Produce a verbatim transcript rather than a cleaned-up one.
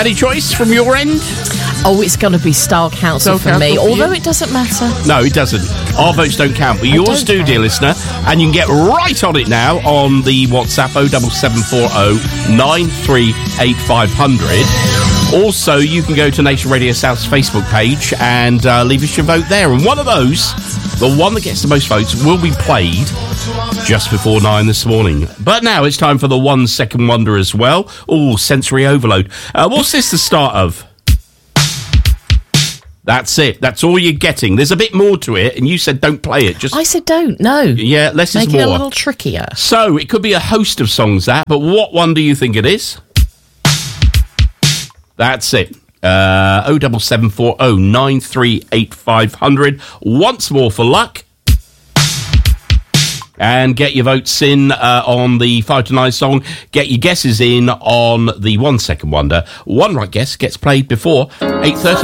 Any choice from your end? Oh, it's going to be Style Council Style for Council me, for although you? it doesn't matter. No, it doesn't. Our votes don't count, but yours do, don't dear care. listener. And you can get right on it now on the WhatsApp oh seven seven four oh nine three eight five hundred. Also, you can go to Nation Radio South's Facebook page and uh, leave us your vote there. And one of those, the one that gets the most votes, will be played just before nine this morning. But now it's time for the one second wonder as well. Oh, sensory overload. Uh, what's this the start of? That's it. That's all you're getting. There's a bit more to it, and you said don't play it. Just I said don't, no. Yeah, less is Make more. it a little trickier. So, it could be a host of songs, that, but what one do you think it is? That's it. Uh, oh seven seven four oh nine three eight five hundred. Once more for luck. And get your votes in uh, on the five to nine song. Get your guesses in on the one second wonder. One right guess gets played before eight thirty.